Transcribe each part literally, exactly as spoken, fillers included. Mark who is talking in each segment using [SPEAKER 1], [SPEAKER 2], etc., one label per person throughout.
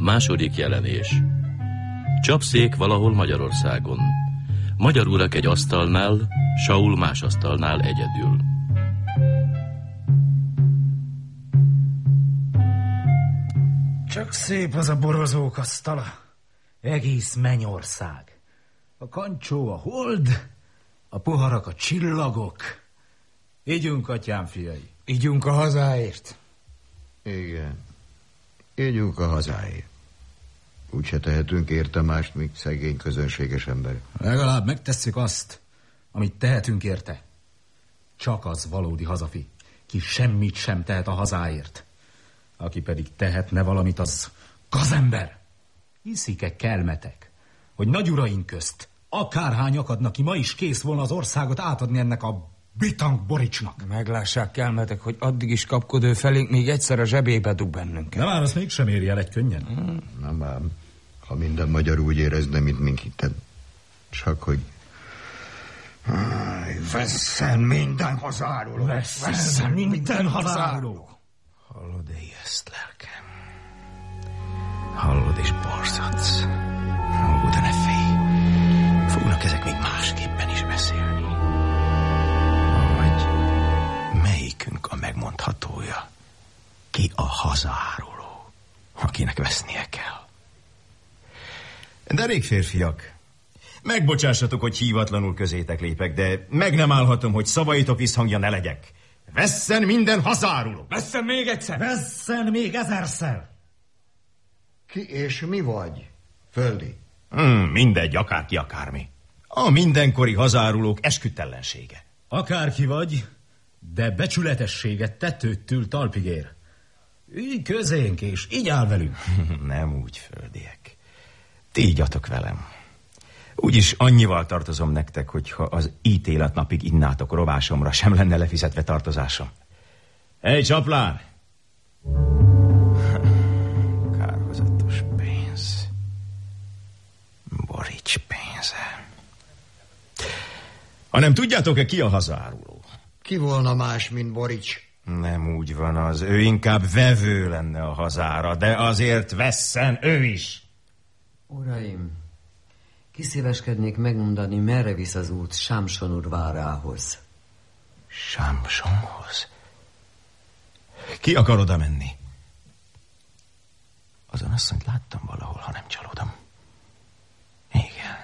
[SPEAKER 1] Második jelenés. Csapszék valahol Magyarországon. Magyar urak egy asztalnál, Saul más asztalnál egyedül.
[SPEAKER 2] Csak szép az a borozók asztala. Egész mennyország. A kancsó a hold, a poharak a csillagok. Ígyunk, atyám fiai. Ígyunk a hazáért.
[SPEAKER 3] Igen. Ígyunk a hazáért. Úgyse tehetünk érte mást, mint szegény közönséges ember.
[SPEAKER 2] Legalább megtesszük azt, amit tehetünk érte. Csak az valódi hazafi, ki semmit sem tehet a hazáért. Aki pedig tehetne valamit, az gazember. Hiszik-e kelmetek, hogy nagyuraink közt akárhány akadnak ki, ma is kész volna az országot átadni ennek a bitang Boricsnak?
[SPEAKER 4] Meglássák kelmetek, hogy addig is kapkod ő felénk, még egyszer a zsebébe dug bennünket.
[SPEAKER 2] De már azt mégsem éri el egy könnyen.
[SPEAKER 3] Hmm. Nem ám, ha minden magyar úgy érezne, mint mink hitted. Csak hogy... Áj, vesszen minden hazáruló!
[SPEAKER 2] Vesszen, vesszen minden, minden hazáruló!
[SPEAKER 4] Hallod, éjeszt lelkem. Hallod és borzadsz. Ó, de ne félj. Fognak ezek még másképpen is beszélni. Vagy melyikünk a megmondhatója? Ki a hazaáruló, akinek vesznie kell?
[SPEAKER 5] De rég férfiak, megbocsássatok, hogy hívatlanul közétek lépek, de meg nem állhatom, hogy szavaitok visszhangja ne legyek. Vesszen minden hazáruló!
[SPEAKER 4] Vesszen még egyszer!
[SPEAKER 2] Vesszen még ezerszer!
[SPEAKER 3] Ki és mi vagy, földi?
[SPEAKER 5] Hmm, mindegy, akárki, akármi. A mindenkori hazárulók esküdtellensége.
[SPEAKER 2] Akárki vagy, de becsületességet tetőttől talpig ér. Ülj közénk, és így áll velünk.
[SPEAKER 5] Nem úgy, földiek. Ti igyatok velem. Úgyis annyival tartozom nektek, hogyha az ítéletnapig innátok rovásomra, sem lenne lefizetve tartozásom. Hey, csaplán!
[SPEAKER 4] Kárhozatos pénz. Borics pénze.
[SPEAKER 5] Hanem tudjátok-e, ki a hazáruló?
[SPEAKER 3] Ki volna más, mint Borics?
[SPEAKER 5] Nem úgy van az. Ő inkább vevő lenne a hazára, de azért vesszen ő is.
[SPEAKER 6] Uraim, kiszíveskednék megmondani, merre visz az út Sámson úr várához.
[SPEAKER 5] Sámsonhoz? Ki akar oda menni? Azon asszonyt láttam valahol, ha nem csalódom. Igen.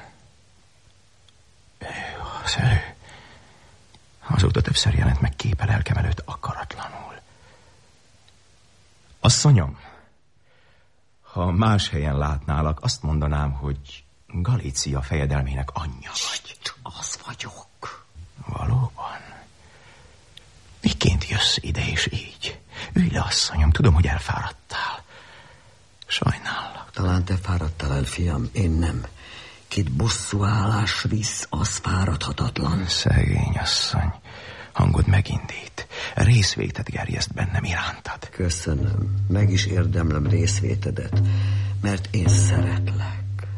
[SPEAKER 5] Ő az ő. Azóta többször jelent meg képe lelkem előtt akaratlanul. Asszonyom, ha más helyen látnálak, azt mondanám, hogy Galícia fejedelmének anyja vagy.
[SPEAKER 6] Az vagyok.
[SPEAKER 5] Valóban? Miként jössz ide és így? Ülj le, asszonyom, tudom, hogy elfáradtál. Sajnállak.
[SPEAKER 6] Talán te fáradtál el, fiam, én nem. Kit bosszúállás visz, az fáradhatatlan.
[SPEAKER 5] Szegény asszony, hangod megindít. Részvétet gerjeszt bennem irántad.
[SPEAKER 6] Köszönöm, meg is érdemlem részvétedet, mert én szeretlek.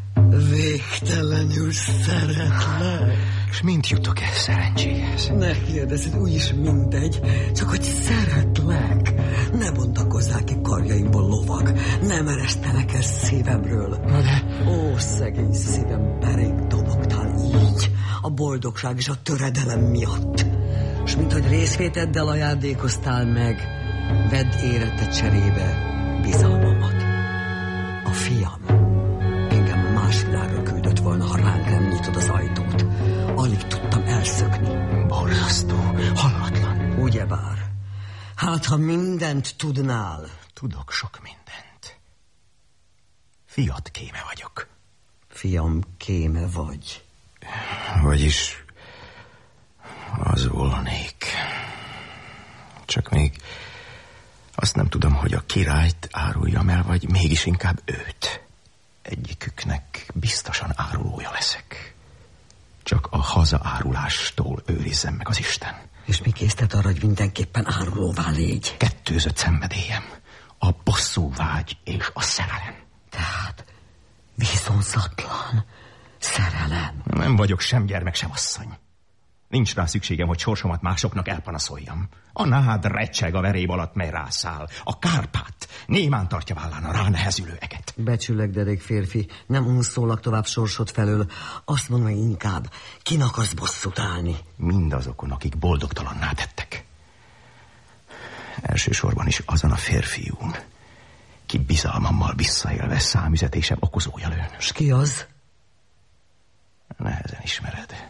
[SPEAKER 6] Végtelenül szeretlek.
[SPEAKER 5] És mint jutok el szerencséhez?
[SPEAKER 6] Ne kérdezz, úgyis mindegy, csak hogy szeretlek. Ne bontakozzál ki karjaimból, lovag. Nem eresztelek el szívemről.
[SPEAKER 5] Na de...
[SPEAKER 6] Ó, szegény szívem, berék dobogtál így, a boldogság és a töredelem miatt. S minthogy részvéteddel ajándékoztál meg, vedd érette cserébe bizalmamat. A fiam engem más világra küldött volna, ha ránk nem nyitod az ajtót. Alig tudtam elszökni.
[SPEAKER 5] Borzasztó, hallatlan.
[SPEAKER 6] Ugyebár. Hát, ha mindent tudnál.
[SPEAKER 5] Tudok sok mindent. Fiat kéme vagyok.
[SPEAKER 6] Fiam, kéme vagy.
[SPEAKER 5] Vagyis az volnék. Csak még azt nem tudom, hogy a királyt áruljam el, vagy mégis inkább őt. Egyiküknek biztosan árulója leszek. Csak a hazaárulástól őrizzem meg az Isten.
[SPEAKER 6] És mi késztet arra, hogy mindenképpen árulóvá légy?
[SPEAKER 5] Kettőzött szenvedélyem. A bosszúvágy és a szerelem.
[SPEAKER 6] Tehát viszonzatlan szerelem.
[SPEAKER 5] Nem vagyok sem gyermek, sem asszony. Nincs rá szükségem, hogy sorsomat másoknak elpanaszoljam. A nád recseg a veréb alatt, mely rászáll. A Kárpát némán tartja vállán a ránehezülő eget.
[SPEAKER 6] Becsülek, derék férfi, nem unszólak tovább sorsod felől. Azt mondom inkább, kin akarsz bosszút állni?
[SPEAKER 5] Mindazokon, akik boldogtalanná tettek. Elsősorban is azon a férfiún, ki bizalmammal visszaélve számüzetésem okozója lőn.
[SPEAKER 6] S ki az?
[SPEAKER 5] Nehezen ismered.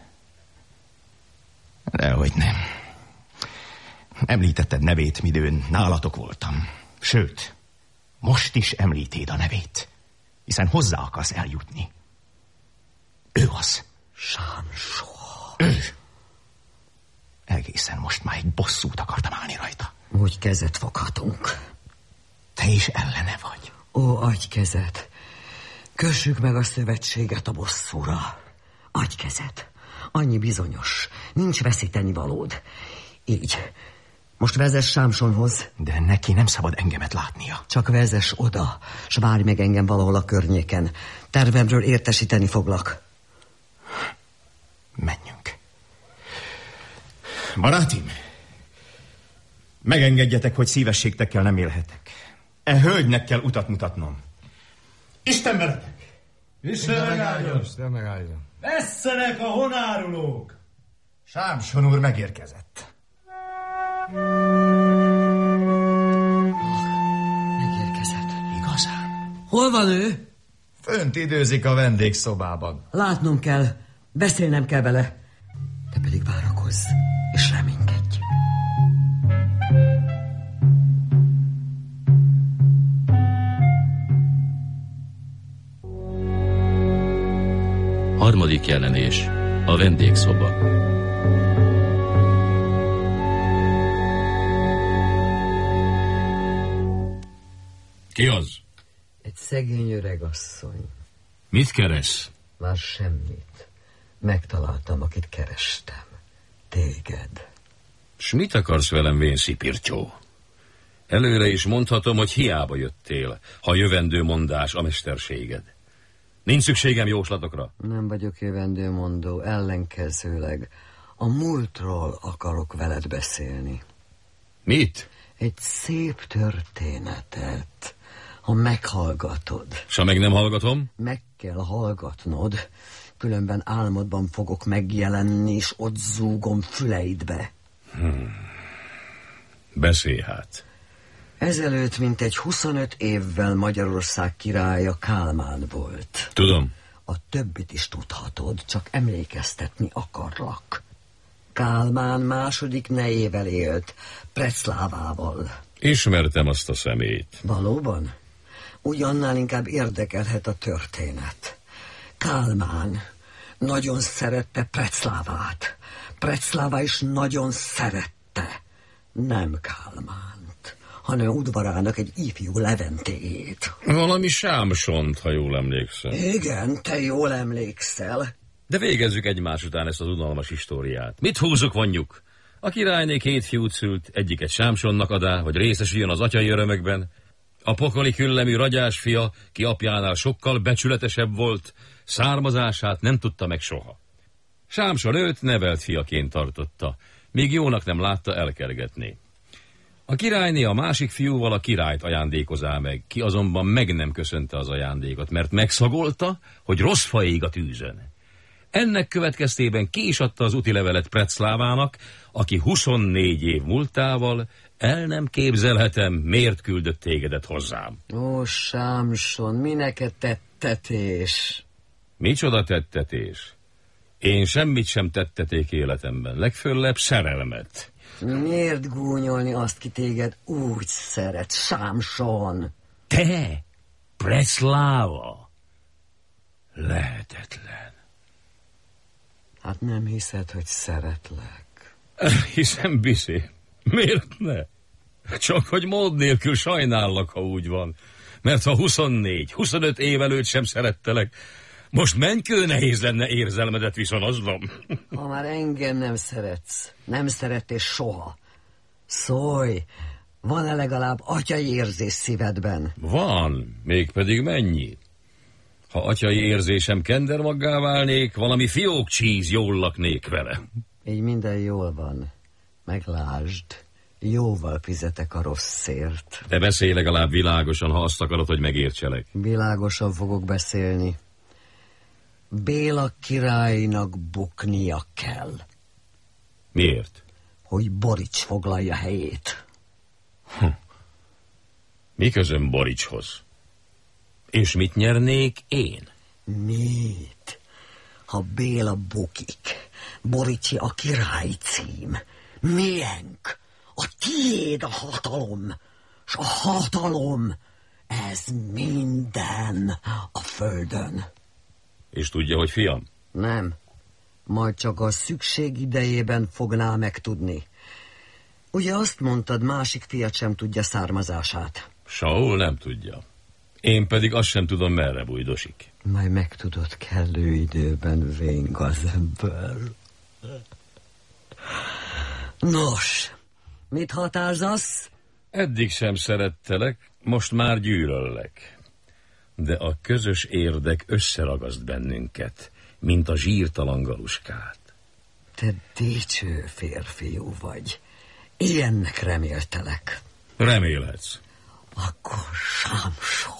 [SPEAKER 5] Dehogy nem. Említetted nevét, midőn nálatok voltam. Sőt, most is említéd a nevét, hiszen hozzá akarsz eljutni. Ő az.
[SPEAKER 6] Sámson.
[SPEAKER 5] Ő. Egészen most már egy bosszút akartam állni rajta.
[SPEAKER 6] Úgy kezet foghatunk.
[SPEAKER 5] Te is ellene vagy.
[SPEAKER 6] Ó, adj kezet. Kössük meg a szövetséget a bosszúra. Adj kezet. Annyi bizonyos. Nincs veszíteni valód. Így. Most vezess Sámsonhoz.
[SPEAKER 5] De neki nem szabad engemet látnia.
[SPEAKER 6] Csak vezess oda, s várj meg engem valahol a környéken. Tervemről értesíteni foglak.
[SPEAKER 5] Menjünk. Barátim, megengedjetek, hogy szívességtekkel nem élhetek. E hölgynek kell utat mutatnom. Isten veletek!
[SPEAKER 7] Isten megáldjon!
[SPEAKER 3] Isten megáldjon!
[SPEAKER 7] Vesszenek a honárulók!
[SPEAKER 5] Sámson úr megérkezett.
[SPEAKER 6] Megérkezett.
[SPEAKER 5] Igazán?
[SPEAKER 6] Hol van ő?
[SPEAKER 7] Fönt időzik a vendégszobában.
[SPEAKER 6] Látnom kell, beszélnem kell vele. Te pedig várakozz, és reménykedj.
[SPEAKER 1] Harmadik jelenés. A vendégszoba.
[SPEAKER 8] Ki az?
[SPEAKER 6] Egy szegény öreg asszony.
[SPEAKER 8] Mit keres?
[SPEAKER 6] Már semmit. Megtaláltam, akit kerestem. Téged.
[SPEAKER 8] S mit akarsz velem, vén szipirtyó? Előre is mondhatom, hogy hiába jöttél, ha jövendő mondás a mesterséged. Nincs szükségem jóslatokra.
[SPEAKER 6] Nem vagyok jövendőmondó, ellenkezőleg. A múltról akarok veled beszélni.
[SPEAKER 8] Mit?
[SPEAKER 6] Egy szép történetet, ha meghallgatod.
[SPEAKER 8] S ha meg nem hallgatom?
[SPEAKER 6] Meg kell hallgatnod, különben álmodban fogok megjelenni, és ott zúgom füleidbe.
[SPEAKER 8] Hmm. Beszélj hát.
[SPEAKER 6] Ezelőtt mintegy huszonöt évvel Magyarország királya Kálmán volt.
[SPEAKER 8] Tudom.
[SPEAKER 6] A többit is tudhatod, csak emlékeztetni akarlak. Kálmán második nejével élt, Preclávával.
[SPEAKER 8] Ismertem azt a szemét.
[SPEAKER 6] Valóban? Ugyannál inkább érdekelhet a történet. Kálmán nagyon szerette Preclávát. Precláva is nagyon szerette. Nem Kálmánt, hanem udvarának egy ifjú Leventéjét.
[SPEAKER 8] Valami Sámsont, ha jól emlékszem.
[SPEAKER 6] Igen, te jól emlékszel.
[SPEAKER 8] De végezzük egymás után ezt az unalmas históriát. Mit húzzuk, vonjuk? A királyné két fiút szült, egyiket Sámsonnak adá, hogy részesüljön az atyai örömökben. A pokoli küllemű ragyás fia, ki apjánál sokkal becsületesebb volt, származását nem tudta meg soha. Sámson őt nevelt fiaként tartotta, míg jónak nem látta elkergetni. A királyné a másik fiúval a királyt ajándékozá meg, ki azonban meg nem köszönte az ajándékot, mert megszagolta, hogy rossz fa ég a tűzön. Ennek következtében ki is adta az útilevelet Preclávának, aki huszonnégy év múltával el nem képzelhetem, miért küldött tégedet hozzám.
[SPEAKER 6] Ó, Sámson, mi neked tettetés?
[SPEAKER 8] Micsoda tettetés? Én semmit sem tetteték életemben, legföllebb szerelmet.
[SPEAKER 6] Miért gúnyolni azt, ki téged úgy szeret, Sámson?
[SPEAKER 8] Te? Precláva? Lehetetlen.
[SPEAKER 6] Hát nem hiszed, hogy szeretlek.
[SPEAKER 8] Hiszem, Biszi. Miért ne? Csak hogy mód nélkül sajnállak, ha úgy van. Mert ha huszonnégy, huszonöt év előtt sem szerettelek, most mennykő nehéz lenne érzelmedet viszonoznom.
[SPEAKER 6] Ha már engem nem szeretsz, nem szerettél soha. Szólj, van-e legalább atyai érzés szívedben?
[SPEAKER 8] Van, mégpedig mennyi? Ha atyai érzésem kendermaggá válnék, valami fiókcsíz jól laknék vele.
[SPEAKER 6] Így minden jól van. Meglásd, Jóval fizetek a rosszért.
[SPEAKER 8] Te beszélj legalább világosan, ha azt akarod, hogy megértselek.
[SPEAKER 6] Világosan fogok beszélni. Béla királynak buknia kell.
[SPEAKER 8] Miért?
[SPEAKER 6] Hogy Borics foglalja helyét.
[SPEAKER 8] Hm. Mi közöm Boricshoz? És mit nyernék én?
[SPEAKER 6] Mit? Ha Béla bukik, Boricsi a király cím. Miénk? A tiéd a hatalom. S a hatalom, ez minden a földön.
[SPEAKER 8] És tudja, hogy fiam?
[SPEAKER 6] Nem. Majd csak a szükség idejében fogná megtudni. Ugye azt mondtad, másik fiat sem tudja származását.
[SPEAKER 8] Saul nem tudja. Én pedig azt sem tudom, merre bújdosik.
[SPEAKER 6] Majd megtudod kellő időben, vén gazember. Nos, mit határzasz?
[SPEAKER 8] Eddig sem szerettelek, most már gyűlöllek. De a közös érdek összeragaszt bennünket, mint a zsírtalan galuskát.
[SPEAKER 6] Te dicső férfiú vagy. Ilyennek reméltelek.
[SPEAKER 8] Remélhetsz.
[SPEAKER 6] Akkor Sámson.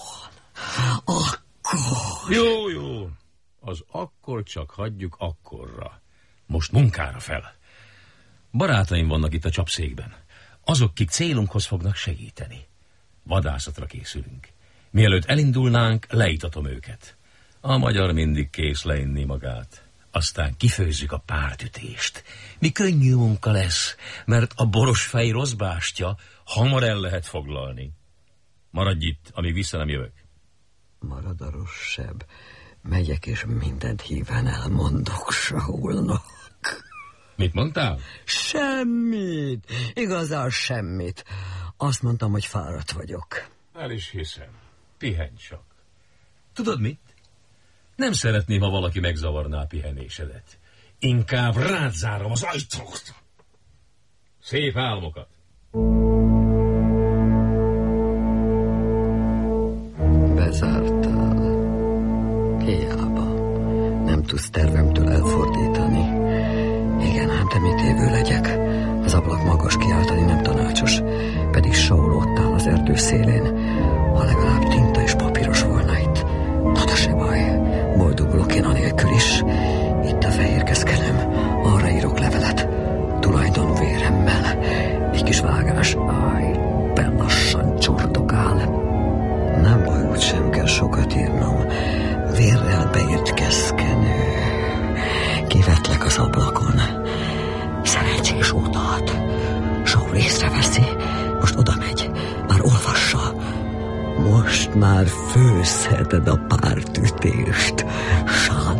[SPEAKER 6] Akkor.
[SPEAKER 8] Jó, jó. Az akkor csak hagyjuk akkorra. Most munkára fel. Barátaim vannak itt a csapszékben. Azok, kik célunkhoz fognak segíteni. Vadászatra készülünk. Mielőtt elindulnánk, leítatom őket. A magyar mindig kész leinni magát. Aztán kifőzzük a pártütést. Mi könnyű munka lesz, mert a borosfej rossz bástya hamar el lehet foglalni. Maradj itt, amíg vissza nem jövök.
[SPEAKER 6] Marad a rossz seb. Megyek és mindent híven elmondok Saulnak.
[SPEAKER 8] Mit mondtál?
[SPEAKER 6] Semmit. Igazán semmit. Azt mondtam, hogy fáradt vagyok.
[SPEAKER 8] El is hiszem. Pihenj csak. Tudod mit? Nem szeretném, ha valaki megzavarná a pihenésedet. Inkább rád zárom az ajtót. Szép álmokat.
[SPEAKER 6] Bezártál. Hiába. Nem tudsz tervemtől elfordítani. Igen, ám te mit évő legyek. Az ablak magas, kiáltani nem tanácsos. Pedig Saul ott áll az erdő szélén. Ha legalább tinta és papíros volna itt. Na de se baj. Boldogulok én anélkül is. Itt a fehér keszkenőm. Arra írok levelet. Tulajdon véremmel. Egy kis vágás. Áj, belassan csordogál. Nem baj, úgy sem kell sokat írnom. Vérrel beírt keszkenő. Kivetlek az ablakon. Szerencsés utat. Saul észreveszi. Most oda megy. Már olvassa. Most már főzheted a pártütést. Sál